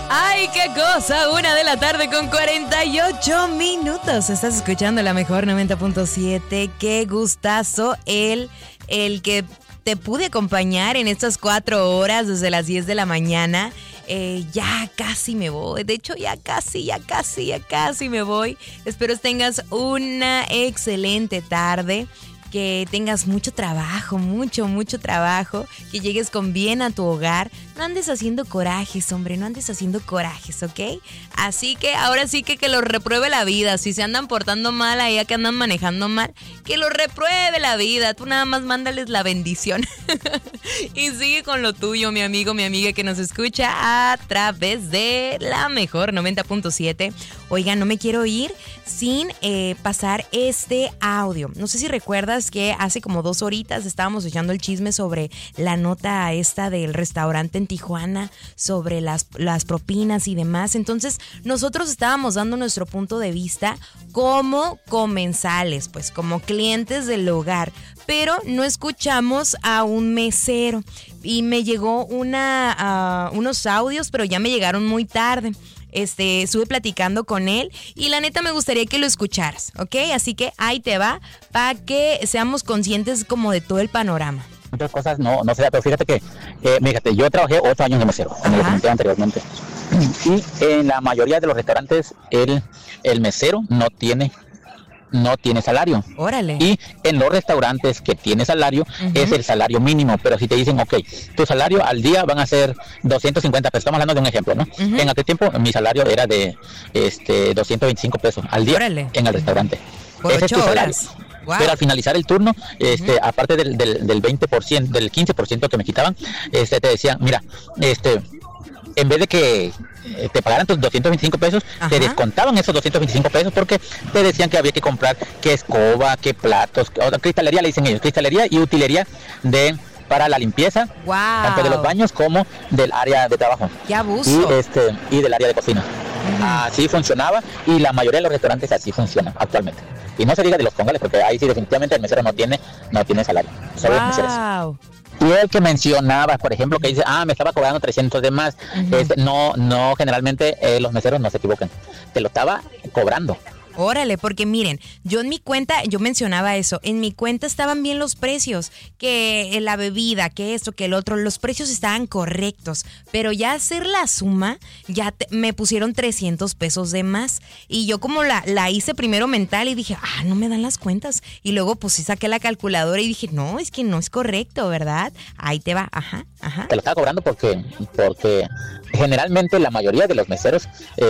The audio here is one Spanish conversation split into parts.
¡Ay, qué cosa! 1:00 con 48 minutos. Estás escuchando la mejor 90.7. ¡Qué gustazo el que te pude acompañar en estas 4 horas desde las 10 de la mañana! Ya casi me voy. De hecho, ya casi me voy. Espero tengas una excelente tarde. Que tengas mucho trabajo, mucho trabajo, que llegues con bien a tu hogar. No andes haciendo corajes, hombre, no andes haciendo corajes, ¿ok? Así que ahora sí que los repruebe la vida. Si se andan portando mal, allá que andan manejando mal, que los repruebe la vida. Tú nada más mándales la bendición. Y sigue con lo tuyo, mi amigo, mi amiga que nos escucha a través de la mejor 90.7. Oigan, no me quiero ir sin pasar este audio. No sé si recuerdas que hace como 2 horitas estábamos echando el chisme sobre la nota esta del restaurante en Tijuana, sobre las propinas y demás. Entonces, nosotros estábamos dando nuestro punto de vista como comensales, pues como clientes del hogar, pero no escuchamos a un mesero. Y me llegó unos audios, pero ya me llegaron muy tarde. Estuve platicando con él y la neta me gustaría que lo escucharas, ¿ok? Así que ahí te va para que seamos conscientes como de todo el panorama. Muchas cosas no se da, pero fíjate que yo trabajé 8 años de mesero, como lo comenté anteriormente. Y en la mayoría de los restaurantes el mesero no tiene salario. Órale. Y en los restaurantes que tiene salario, es el salario mínimo. Pero si te dicen, ok, tu salario al día van a ser 250 pesos. Estamos hablando de un ejemplo, ¿no? En aquel tiempo mi salario era de 225 pesos al día. Órale. En el restaurante. Por Ese 8 es tu salario. horas. Wow. Pero al finalizar el turno, aparte del 20%, del 15% que me quitaban, te decían, mira, en vez de que te pagaran tus 225 pesos, te descontaban esos 225 pesos porque te decían que había que comprar qué escoba, qué platos, cristalería le dicen ellos, cristalería y utilería para la limpieza, tanto de los baños como del área de trabajo. ¡Qué abuso! Y del área de cocina. Así funcionaba y la mayoría de los restaurantes así funcionan actualmente. Y no se diga de los congales, porque ahí sí definitivamente el mesero no tiene salario. Solo los meseros. Y el que mencionaba, por ejemplo, que dice, me estaba cobrando 300 de más, no, generalmente los meseros no se equivocan, te lo estaba cobrando. Órale, porque miren, yo en mi cuenta, yo mencionaba eso, en mi cuenta estaban bien los precios, que la bebida, que esto, que el otro, los precios estaban correctos, pero ya hacer la suma, me pusieron 300 pesos de más, y yo como la hice primero mental y dije, no me dan las cuentas, y luego pues sí saqué la calculadora y dije, no, es que no es correcto, ¿verdad? Ahí te va, Te lo estaba cobrando porque generalmente la mayoría de los meseros,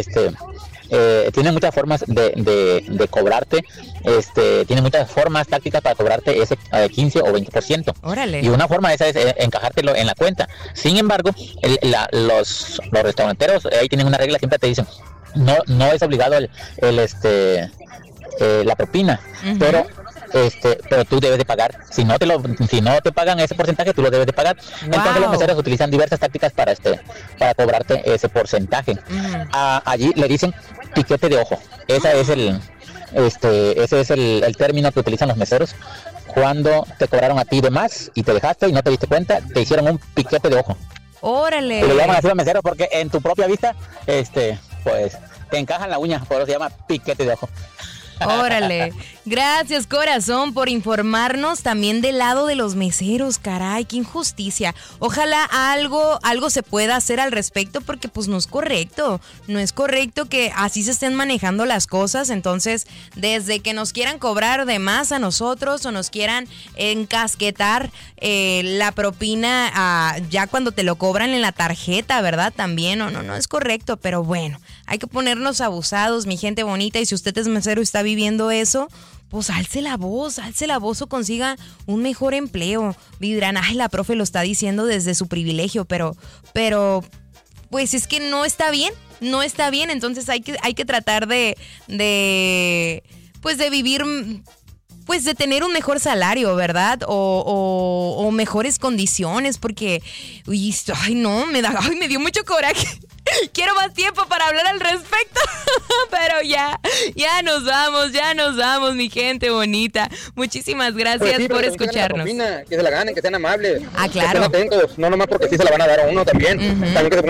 tienen muchas formas de cobrarte, tienen muchas formas tácticas para cobrarte ese 15 o 20%. Órale. Y una forma de esa es encajártelo en la cuenta. Sin embargo, los restauranteros ahí tienen una regla, siempre te dicen, no es obligado la propina, pero tú debes de pagar. Si no te pagan ese porcentaje, tú lo debes de pagar. Wow. Entonces los meseros utilizan diversas tácticas para cobrarte ese porcentaje. Allí le dicen piquete de ojo. Ese es el término que utilizan los meseros cuando te cobraron a ti de más y te dejaste y no te diste cuenta, te hicieron un piquete de ojo. Órale. Y le llaman así a los meseros porque en tu propia vista, pues te encajan la uña, por eso se llama piquete de ojo. Órale, gracias corazón por informarnos también del lado de los meseros, caray, qué injusticia. Ojalá algo se pueda hacer al respecto porque pues no es correcto que así se estén manejando las cosas. Entonces, desde que nos quieran cobrar de más a nosotros o nos quieran encasquetar la propina ya cuando te lo cobran en la tarjeta, ¿verdad? También, no es correcto, pero bueno, hay que ponernos abusados, mi gente bonita, y si usted es mesero y está viviendo eso, pues alce la voz o consiga un mejor empleo. Dirán, la profe lo está diciendo desde su privilegio, pero pues es que no está bien, entonces hay que tratar de vivir, pues de tener un mejor salario, ¿verdad? O mejores condiciones, porque me dio mucho coraje. Quiero más tiempo para hablar al respecto, pero ya nos vamos, mi gente bonita. Muchísimas gracias por escucharnos. Que se la ganen, que sean amables. Claro. Que estén atentos, no nomás porque sí se la van a dar a uno también. También que se